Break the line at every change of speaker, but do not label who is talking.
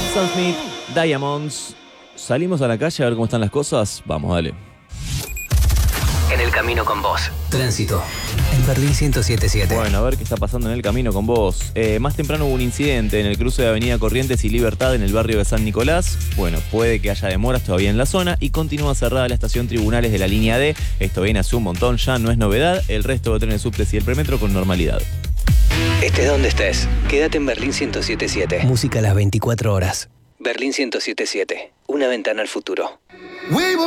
Sam Smith, Diamonds. ¿Salimos a la calle a ver cómo están las cosas? Vamos, dale.
En el camino con vos.
Tránsito. En Berlín 107.7.
Bueno, a ver qué está pasando en el camino con vos. Más temprano hubo un incidente en el cruce de Avenida Corrientes y Libertad en el barrio de San Nicolás. Bueno, puede que haya demoras todavía en la zona y continúa cerrada la estación Tribunales de la línea D. Esto viene hace un montón, ya no es novedad. El resto de trenes subtes y el premetro con normalidad.
Estés donde estés, quédate en Berlín 107.7. Música a las 24 horas. Berlín 107.7. Una ventana al futuro.